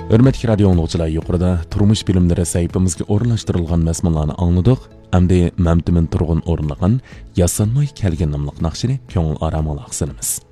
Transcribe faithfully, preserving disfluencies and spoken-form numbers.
Hürmetli radio anlıqçılar, yuqorida turmush filmlari sayfimizga o'rinlashtirilgan mazmunlarni angladik. Endi Mamtimin Turg'un o'rinlagan Yasanmay kelgan nomli naqshini ko'ngil aromi aqsinimiz.